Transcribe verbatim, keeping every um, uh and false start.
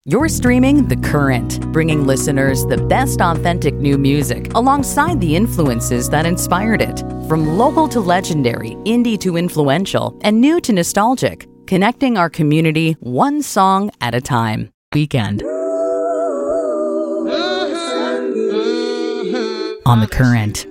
You're streaming The Current, bringing listeners the best authentic new music alongside the influences that inspired it. From local to legendary, indie to influential, and new to nostalgic, connecting our community one song at a time. Weekend. On The Current.